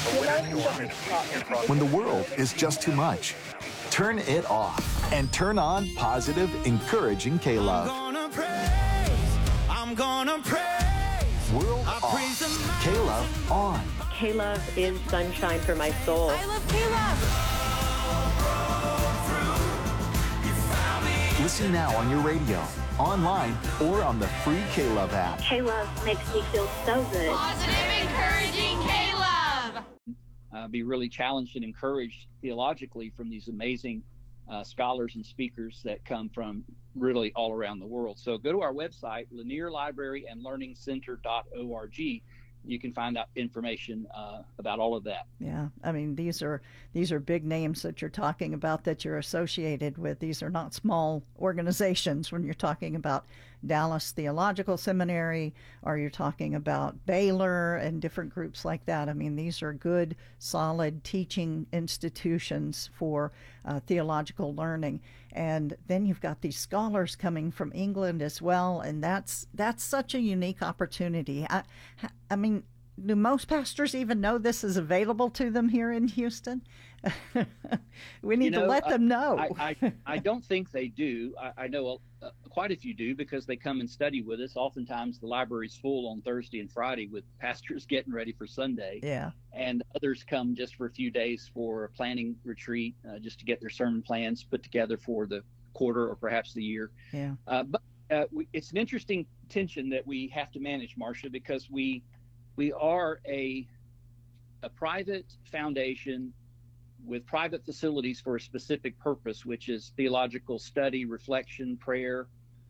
When the world is just too much, turn it off and turn on positive, encouraging K-Love. I'm gonna praise. World off. K-Love on. K-Love is sunshine for my soul. I love K-Love. Listen now on your radio, online, or on the free K-Love app. K-Love makes me feel so good. Positive, encouraging K-Love. Be really challenged and encouraged theologically from these amazing scholars and speakers that come from really all around the world. So go to our website, Lanier Library and Learning Center.org. You can find out information about all of that. Yeah, I mean, these are big names that you're talking about that you're associated with. These are not small organizations when you're talking about Dallas Theological Seminary or you're talking about Baylor and different groups like that. I mean, these are good, solid teaching institutions for theological learning. And then you've got these scholars coming from England as well, and that's such a unique opportunity. I mean, do most pastors even know this is available to them here in Houston? We need to let them know. I don't think they do. I know quite a few do because they come and study with us. Oftentimes the library's full on Thursday and Friday with pastors getting ready for Sunday. Yeah. And others come just for a few days for a planning retreat, just to get their sermon plans put together for the quarter or perhaps the year. Yeah. But it's an interesting tension that we have to manage, Marcia, because we are a private foundation with private facilities for a specific purpose, which is theological study, reflection, prayer,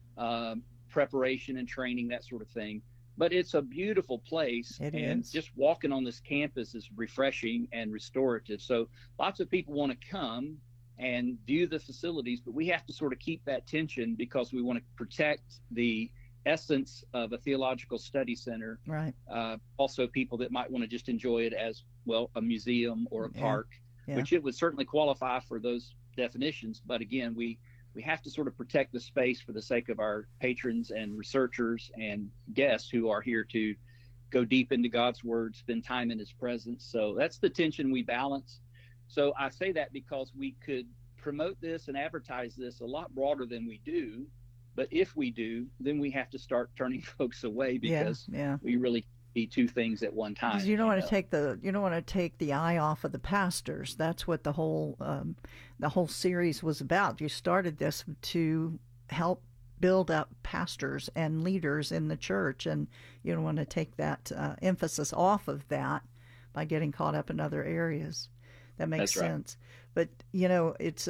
preparation and training, that sort of thing. But it's a beautiful place. It and is. Just walking on this campus is refreshing and restorative. So lots of people want to come and view the facilities, but we have to sort of keep that tension because we want to protect the essence of a theological study center. Right. Also people that might want to just enjoy it as, well, a museum or a park, Yeah. which it would certainly qualify for those definitions. But again, we have to sort of protect the space for the sake of our patrons and researchers and guests who are here to go deep into God's word, spend time in his presence. So that's the tension we balance. So I say that because we could promote this and advertise this a lot broader than we do. But if we do, then we have to start turning folks away because we really be two things at one time. You don't want to take the eye off of the pastors. That's what the whole series was about. You started this to help build up pastors and leaders in the church, and you don't want to take that emphasis off of that by getting caught up in other areas. That makes sense. But it's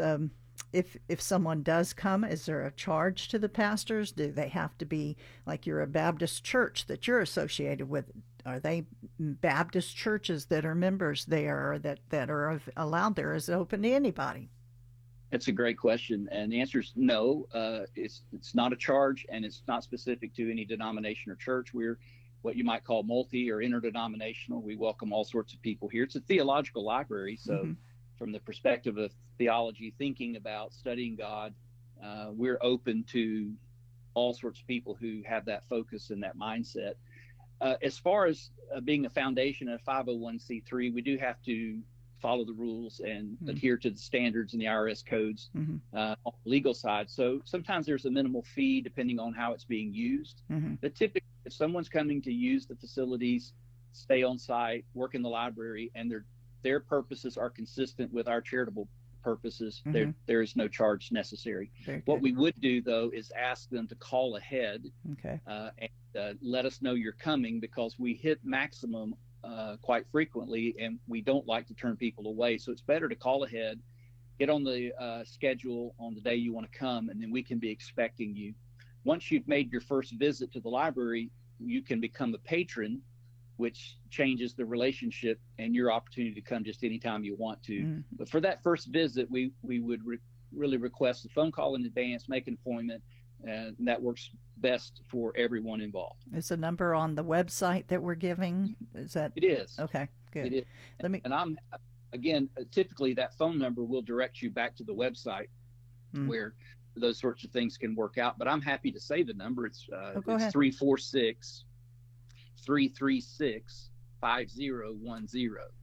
if someone does come, is there a charge to the pastors? Do they have to be like you're a Baptist church that you're associated with? Are they Baptist churches that are members there that are allowed there? Is it open to anybody? It's a great question, and the answer is no. It's not a charge, and it's not specific to any denomination or church. We're what you might call multi or interdenominational. We welcome all sorts of people here. It's a theological library, so from the perspective of theology, thinking about studying God, we're open to all sorts of people who have that focus and that mindset. As far as being a foundation, a 501c3, we do have to follow the rules and adhere to the standards and the IRS codes on the legal side. So sometimes there's a minimal fee depending on how it's being used. But typically, if someone's coming to use the facilities, stay on site, work in the library, and their purposes are consistent with our charitable purposes, there is no charge necessary. What we would do, though, is ask them to call ahead and let us know you're coming, because we hit maximum quite frequently, and we don't like to turn people away. So it's better to call ahead, get on the schedule on the day you want to come, and then we can be expecting you. Once you've made your first visit to the library, you can become a patron, which changes the relationship and your opportunity to come just anytime you want to. But for that first visit, we would really request a phone call in advance, make an appointment, and that works best for everyone involved. Is the number on the website that we're giving? Is that? It is. Okay, good. It is. And I'm, again, typically that phone number will direct you back to the website where those sorts of things can work out. But I'm happy to say the number. It's 346-336-5010.